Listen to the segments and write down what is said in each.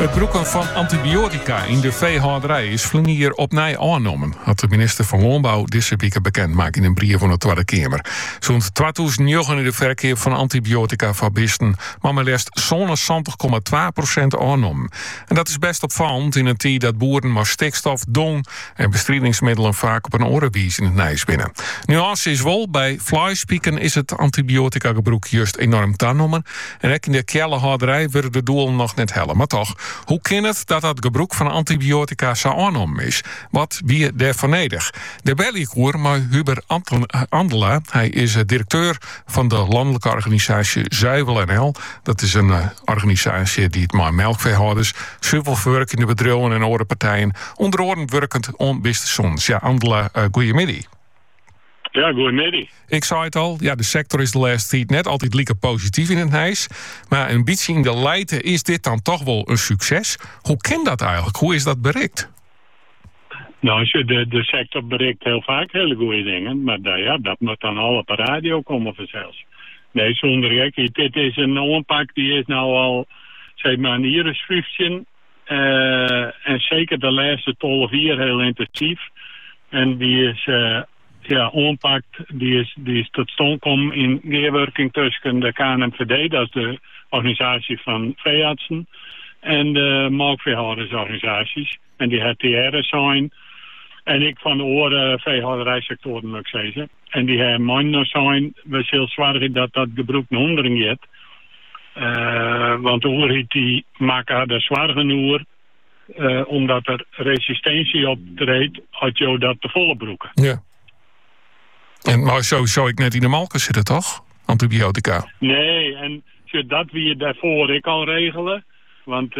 Het gebruik van antibiotica in de veehouderij is flinier opnieuw aangenomen, had de minister van Landbouw deze week bekendgemaakt in een brief van de Tweede Kamer. Zo'n 2009 in de verkeer van antibiotica van beesten, maar liefst 70,2% aangenomen. En dat is best opvallend in een tijd dat boeren maar stikstof, dong en bestrijdingsmiddelen vaak op een orenwies in het nijs binnen. Nuance is wel, bij vleespieken is het antibiotica gebruik juist enorm toegenomen. En ook in de kellerhouderij worden de doelen nog net hellen. Maar toch, hoe kan het dat het gebruik van antibiotica zo aangenomen is? Wat wie daarvan nodig? De belliekoer maar Hubert Andela. Hij is directeur van de landelijke organisatie Zuivel NL. Dat is een organisatie die het met melkveehouders, zuivelverwerkende bedrijven en andere partijen onderordend werkend onbeste soms. Ja, Andela, goeiemiddag. Ja, goedemiddag. Ik zei het al, ja, de sector is de laatste tijd net altijd lekker positief in het huis. Maar een beetje in de leiden is dit dan toch wel een succes. Hoe kan dat eigenlijk? Hoe is dat bereikt? Nou, de sector bereikt heel vaak hele goede dingen. Maar dat moet dan al op de radio komen vanzelfs. Nee, zonder gek. Dit is een aanpak die is nou al, zeg maar, een jaar is 15. En zeker de laatste 12 jaar heel intensief. En die is... aanpakt, die is tot stand gekomen in meerwerking tussen de KNMVD, dat is de organisatie van veeartsen, en de melkveehoudersorganisaties. En die HTR zijn. En ik van de oren veehouderijsectoren moet ik zeggen. En die hebben mijn zijn, we zullen zwaar dat gebruik naar onderen gaat. Want de oer die maken er zwaar genoeg, omdat er resistentie optreedt, had je dat te volle broeken. Ja. En maar zo zou ik net in de malken zitten, toch? Antibiotica. Nee, en dat wie daarvoor ik al regelen. Want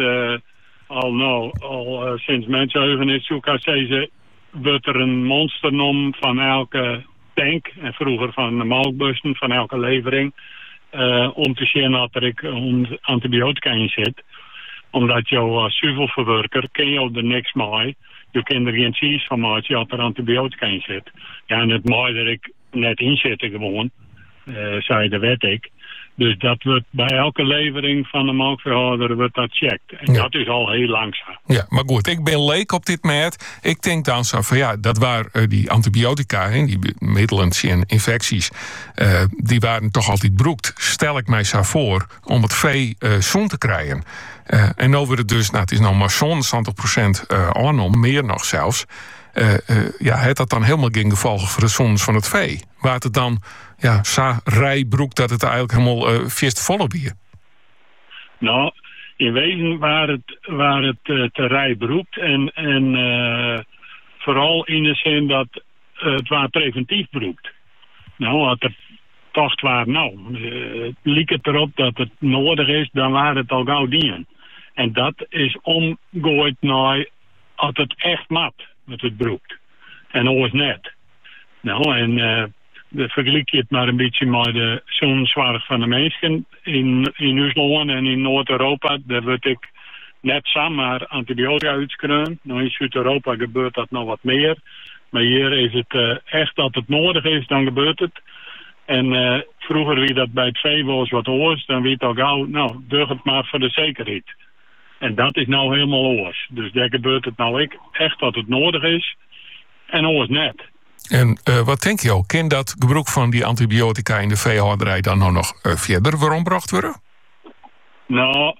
al sinds mensenheugen is ze wordt er een monsternom van elke tank. En vroeger van de melkbussen, van elke levering. Om te zien dat er antibiotica in zit. Omdat je als zuivelverwerker ken je er niks mee. Je kunt er geen cheese van maken als er antibiotica in zit. Ja, en het mooie dat ik net in zit gewoon, zei de weet ik. Dus dat wordt bij elke levering van de melkveehouder wordt dat checkt. En dat is al heel langzaam. Ja, maar goed, ik ben leek op dit moment. Ik denk dan zo van ja, dat waren die antibiotica, die middelen en infecties, die waren toch altijd broekt. Stel ik mij zo voor om het vee zoen te krijgen. En nou wordt het dus, het is nou maar 70% aangenomen, meer nog zelfs. Het dat dan helemaal geen gevolgen voor de zonnes van het vee? Waar het dan zo rijbroek dat het eigenlijk helemaal vist volle bier? Nou, in wezen waar het te rijbroekt en vooral in de zin dat het waar preventief broekt. Nou, wat er toch waar liep het erop dat het nodig is, dan waren het al gauw dienen. En dat is omgooid naar als het echt mat, wat het broekt. En oors net. Nou, en vergelijk je het maar een beetje met de zonzorg van de mensen in Rusland en in Noord-Europa. Daar word ik net samen antibiotica uitskreun. Nou, in Zuid-Europa gebeurt dat nog wat meer. Maar hier is het echt dat het nodig is, dan gebeurt het. En vroeger wie dat bij het vee was wat oors, dan weet al gauw, doe het maar voor de zekerheid. En dat is nou helemaal oors. Dus daar gebeurt het nou echt dat het nodig is. En oors net. En wat denk je ook? Kan dat gebruik van die antibiotica in de veehouderij dan nou nog verder waarom worden? Nou,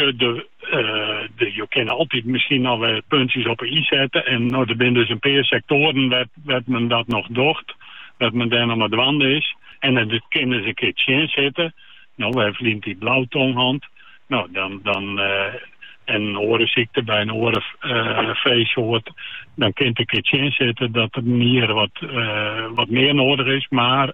je kan altijd misschien nog wel puntjes op een i zetten. En er zijn dus een paar sectoren waar men dat nog docht. Dat men daar nog maar dwand is. En dan kunnen ze een keertje in zitten. Nou, wij verdient die blauwtonghand. Nou, dan en een orenziekte bij een orenveesoort. Dan kan het een keertje in zitten dat er hier wat meer nodig is. Maar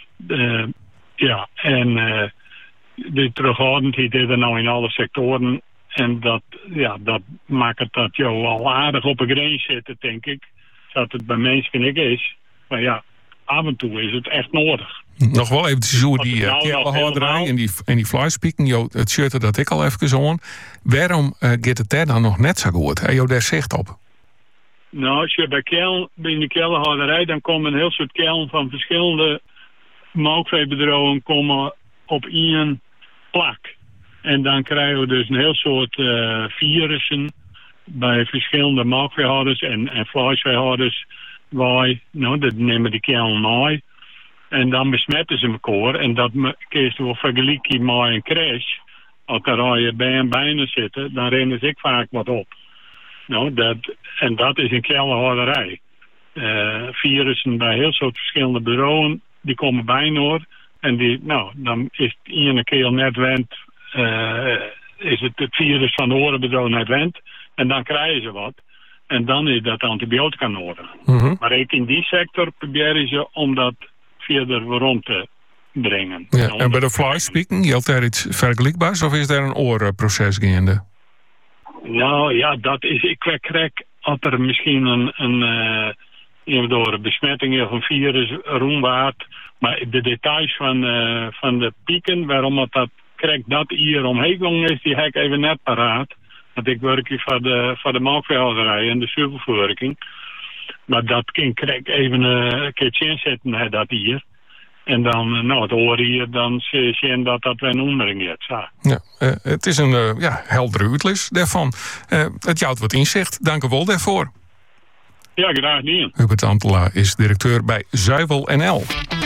de terughoudendheid is er nou in alle sectoren. En dat maakt het dat je al aardig op een grens zit, denk ik. Dat het bij mensen niet is. Maar ja, af en toe is het echt nodig. Nog wel even hoe die kellerhouderij en die vleespieken, het shirt dat ik al even zoon. Waarom gaat het daar dan nog net zo goed? Heb je daar zicht op? Nou, als je bij de kellerhouderij, dan komen een heel soort kellen van verschillende melkveebedrijven komen op één plak. En dan krijgen we dus een heel soort virussen bij verschillende melkveehouders en vleesveehouders. Dat nemen die kellen mee. En dan besmetten ze elkaar. En dat kun je wel vergelijken met een crash. Als er bijna zitten, dan rennen ze ik vaak wat op. En dat is een kellenhouderij. Virussen bij heel soort verschillende bureaus, die komen bijna. En dan is het ene keer net wend, is het virus van de orenbureau net wend. En dan krijgen ze wat. En dan is dat antibiotica nodig. Mm-hmm. Maar ook in die sector proberen ze om dat verder rond te brengen. Ja, en bij de vleesspieken, geldt daar iets vergelijkbaars of is daar een oorproces gaande? Nou ja, dat is, ik krijg als er misschien door een besmetting of een virus rondwaart. Maar de details van de pieken, waarom dat hier omheen is, die heb ik even net paraat. Want ik werk hier voor de melkveehouderij en de zuivelverwerking. Maar dat krijg ik even een keertje inzetten, dat hier. En dan, het horen hier, dan zie je dat weer een omring is. Ja, het is een heldere uitleg daarvan. Het jouwt wat inzicht. Dank u wel daarvoor. Ja, graag gedaan. Hubert Antela is directeur bij Zuivel NL.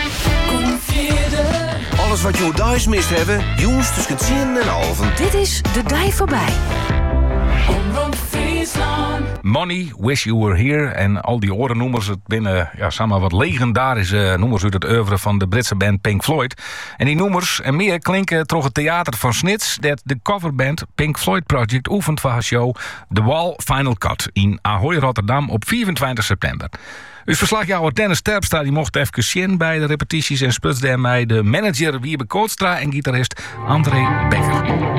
Alles wat je thuis mist hebben, jongens tussen 10 en half. Dit is De Dij Voorbij. Money, Wish You Were Here en al die orennoemers. Het binnen samen wat legendarische noemers uit het oeuvre van de Britse band Pink Floyd. En die noemers en meer klinken toch het theater van Snits dat de coverband Pink Floyd Project oefent voor haar show The Wall Final Cut in Ahoy, Rotterdam op 24 september. Dus verslagjouwer Dennis Terpstra die mocht even zien bij de repetities en sputs daarmee de manager Wiebe Kootstra en gitarist André Becker.